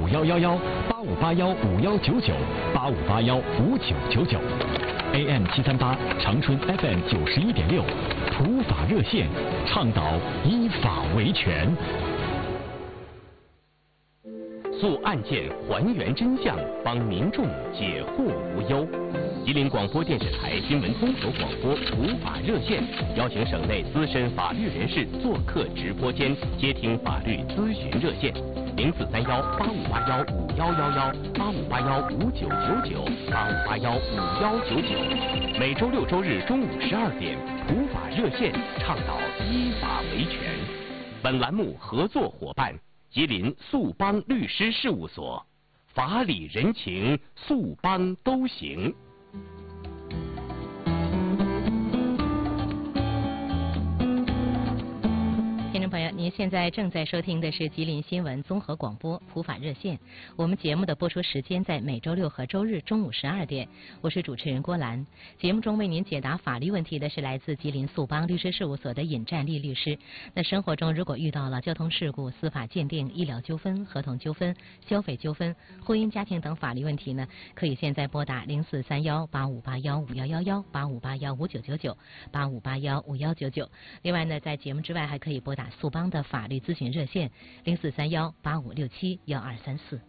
，85815199，85815199，AM 738，长春 FM 91.6，普法热线，倡导依法维权。诉案件，还原真相，帮民众解惑无忧。吉林广播电视台新闻综合广播普法热线邀请省内资深法律人士做客直播间，接听法律咨询热线：043185815111，85815999，85815199。每周六周日中午12点，普法热线倡导依法维权。本栏目合作伙伴：吉林速邦律师事务所，法理人情，速邦都行。 听众朋友，您现在正在收听的是吉林新闻综合广播普法热线。我们节目的播出时间在每周六和周日中午12点。我是主持人郭兰。节目中为您解答法律问题的是来自吉林速邦律师事务所的尹占丽律师。那生活中如果遇到了交通事故、司法鉴定、医疗纠纷、合同纠纷、消费纠纷、婚姻家庭等法律问题呢，可以现在拨打043185815199，85815999，85815199。另外呢，在节目之外还可以拨打速邦的法律咨询热线043185671234。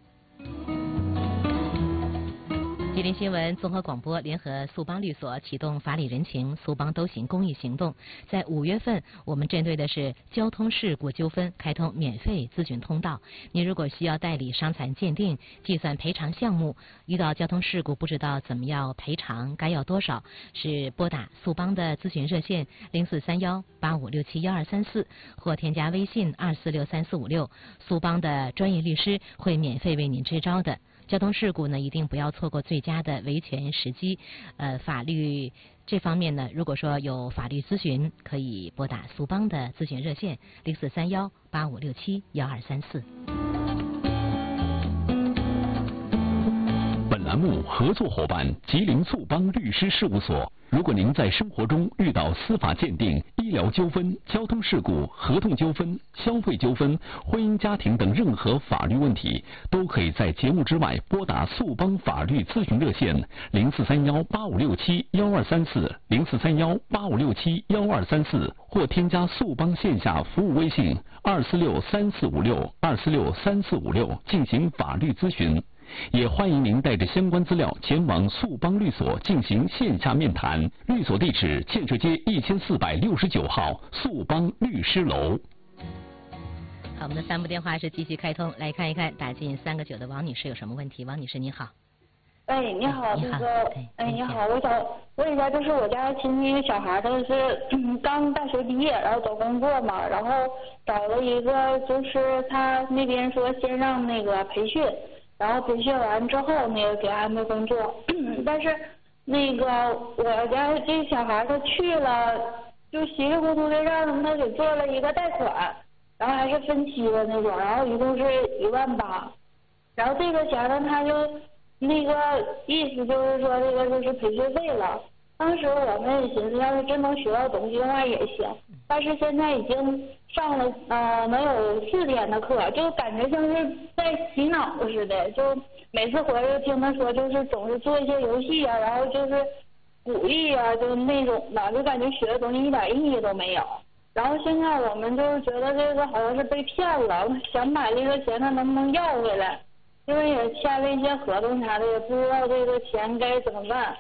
吉林新闻综合广播联合速邦律所启动法理人情速邦都行公益行动，在5月份，我们针对的是交通事故纠纷开通免费咨询通道。您如果需要代理伤残鉴定、计算赔偿项目，遇到交通事故不知道怎么样赔偿，该要多少，是拨打速邦的咨询热线043185671234，或添加微信2463456，速邦的专业律师会免费为您支招的。交通事故呢，一定不要错过最佳的维权时机。法律这方面呢，如果说有法律咨询，可以拨打速邦的咨询热线043185671234。 本栏目合作伙伴：吉林速邦律师事务所。如果您在生活中遇到司法鉴定、医疗纠纷、交通事故、合同纠纷、消费纠纷、婚姻家庭等任何法律问题，都可以在节目之外拨打速邦法律咨询热线043185671234 043185671234，或添加速邦线下服务微信2463456 2463456进行法律咨询。也欢迎您带着相关资料前往速邦律所进行线下面谈。律所地址：建设街1469号速邦律师楼。 好，我们的3部电话是继续开通，来看一看打进3个9的王女士有什么问题。王女士你好。 哎，你好， 你好， 你好，我想问一下，就是我家亲戚一个小孩，他是刚大学毕业，然后找工作嘛，然后找了一个，就是他那边说先让那个培训。然后培训完之后，那个给安排工作，但是那个我家这小孩他去了，就稀里糊涂的让他给做了一个贷款，然后还是分期的那种，然后一共是18000，然后这个钱呢，他就那个意思就是说这个就是培训费了。当时我们也寻思，要是真能学到东西的话也行，但是现在已经上了能有4天的课，就感觉像是在洗脑似的，就每次回来就听他说，就是总是做一些游戏啊，然后就是鼓励啊，就那种的，就感觉学的东西一点意义都没有。然后现在我们就是觉得这个好像是被骗了，想把这个钱他能不能要回来，因为也签了一些合同啥的，也不知道这个钱该怎么办。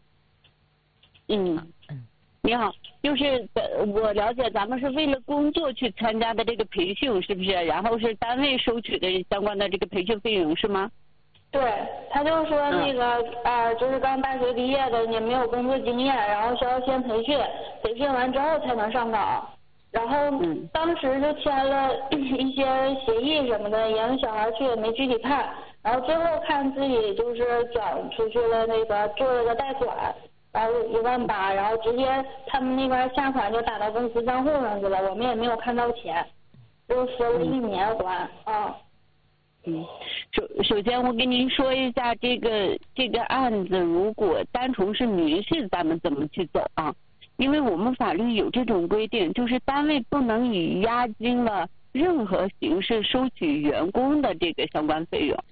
你好，就是我了解咱们是为了工作去参加的这个培训，是不是？然后是单位收取的相关的这个培训费用是吗？ 对，他就说那个就是刚大学毕业的，也没有工作经验，然后需要先培训，培训完之后才能上岗。然后当时就签了一些协议什么的，也让小孩去也没具体看，然后最后看自己就是转出去了，那个做了个贷款。然后18000，然后直接他们那边下款就打到公司账户上去了，我们也没有看到钱，就分了1年还啊。 首先我跟您说一下这个案子，如果单纯是民事，咱们怎么去走啊？因为我们法律有这种规定，就是单位不能以押金了任何形式收取员工的这个相关费用。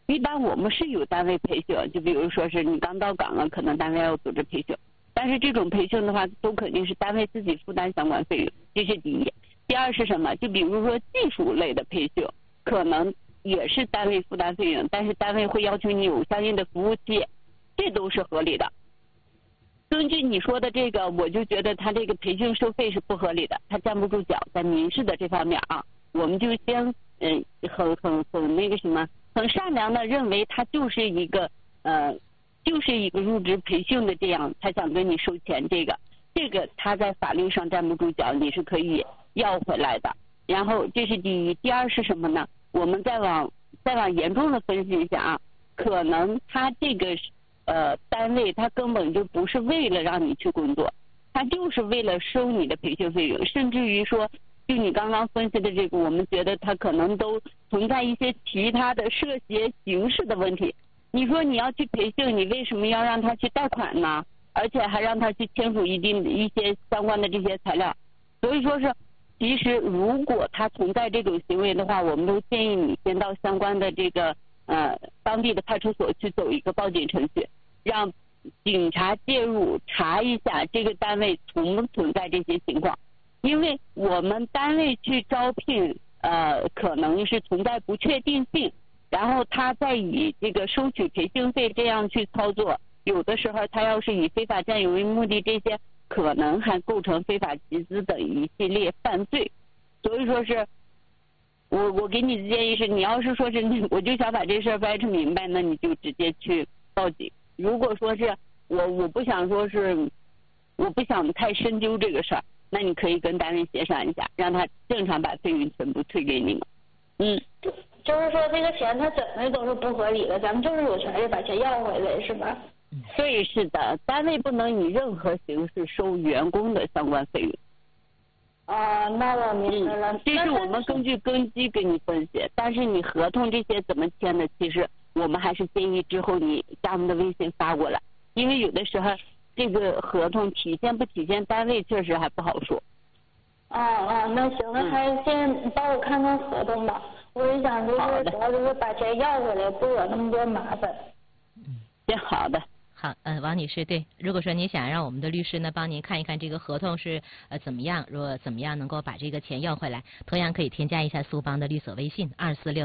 一般我们是有单位培训，就比如说是你刚到岗了，可能单位要组织培训，但是这种培训的话，都肯定是单位自己负担相关费用，这是第一。第二是什么？就比如说技术类的培训，可能也是单位负担费用，但是单位会要求你有相应的服务期，这都是合理的。根据你说的这个，我就觉得他这个培训收费是不合理的，他站不住脚，在民事的这方面啊，我们就先很那个什么，很善良的认为他就是一个入职培训的这样，他想跟你收钱，这个他在法律上站不住脚，你是可以要回来的。然后这是第一，第二是什么呢？我们再往严重的分析一下啊，可能他这个单位他根本就不是为了让你去工作，他就是为了收你的培训费用，甚至于说就你刚刚分析的这个，我们觉得他可能都存在一些其他的涉嫌刑事的问题。你说你要去培训，你为什么要让他去贷款呢？而且还让他去签署一些相关的这些材料。所以说是，其实如果他存在这种行为的话，我们都建议你先到相关的这个当地的派出所去走一个报警程序，让警察介入查一下这个单位存不存在这些情况。因为我们单位去招聘可能是存在不确定性，然后他再以这个收取培训费这样去操作，有的时候他要是以非法占有为目的，这些可能还构成非法集资等一系列犯罪。所以说是我给你的建议是，你要是说是我就想把这事歪扯明白，那你就直接去报警。如果说是我不想说是我不想太深究这个事儿，那你可以跟单位协商一下，让他正常把费用全部退给你们。 就是说这个钱他怎么都是不合理的，咱们就是有权利把钱要回来，是吧？ 对，是的，单位不能以任何形式收员工的相关费用。 那我明白了。 这是我们根据根基给你分析，但是你合同这些怎么签的，其实我们还是建议之后你加我们的微信发过来，因为有的时候这个合同体现不体现单位确实还不好说。 那行，那还先帮我看看合同吧。我就想就是主要就是把钱要回来，不惹那么多麻烦。 好的。 好，王女士，对，如果说你想让我们的律师呢帮您看一看这个合同是怎么样，如果怎么样能够把这个钱要回来，同样可以添加一下苏邦的律所微信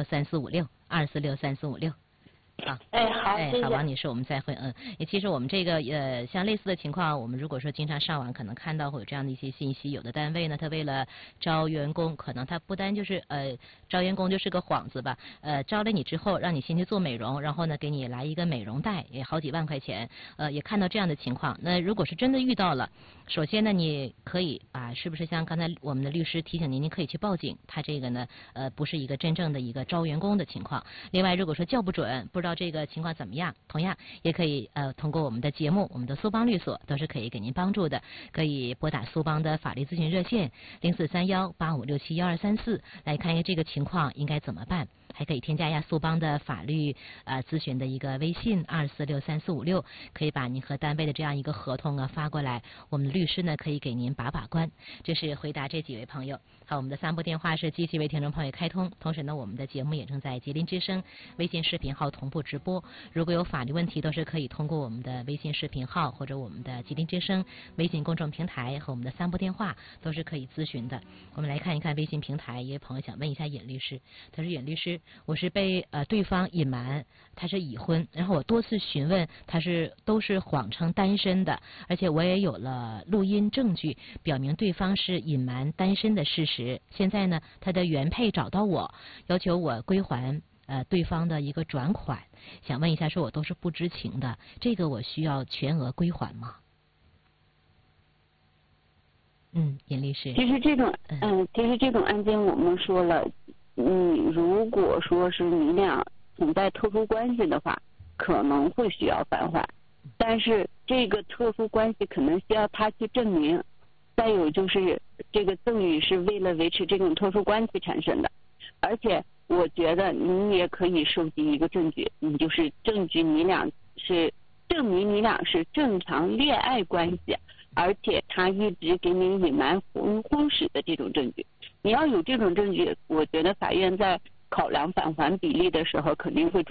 2463456。好， 好，谢谢。 好，王女士，我们再会。其实我们这个像类似的情况，我们如果说经常上网，可能看到会有这样的一些信息。有的单位呢，他为了招员工，可能他不单就是招员工就是个幌子吧，招了你之后，让你先去做美容，然后呢给你来一个美容贷，也好几万块钱，也看到这样的情况。那如果是真的遇到了，首先呢，你可以是不是像刚才我们的律师提醒您，您可以去报警，他这个呢不是一个真正的一个招员工的情况。另外，如果说叫不准，不知道这个情况怎么样，同样也可以通过我们的节目，我们的苏邦律所都是可以给您帮助的，可以拨打苏邦的法律咨询热线043185671234来看一下这个情况应该怎么办。还可以添加一下苏邦的法律咨询的一个微信2463456，可以把您和单位的这样一个合同发过来，我们的律师呢可以给您把关。这是回答这几位朋友。好，我们的3部电话是继续为听众朋友开通，同时呢我们的节目也正在吉林之声微信视频号同步直播，如果有法律问题都是可以通过我们的微信视频号或者我们的吉林之声微信公众平台和我们的3部电话都是可以咨询的。我们来看一看微信平台，一位朋友想问一下尹律师，他说尹律师，我是被对方隐瞒他是已婚，然后我多次询问他都是谎称单身的，而且我也有了录音证据表明对方是隐瞒单身的事实。现在呢他的原配找到我，要求我归还对方的一个转款，想问一下，说我都是不知情的，这个我需要全额归还吗？尹律师。 其实这种案件我们说了，如果说是你俩存在特殊关系的话，可能会需要返还，但是这个特殊关系可能需要他去证明。再有就是这个赠与是为了维持这种特殊关系产生的，而且我觉得你也可以收集一个证据，你就是证明你俩是正常恋爱关系，而且他一直给你隐瞒婚史的这种证据。你要有这种证据，我觉得法院在考量返还比例的时候肯定会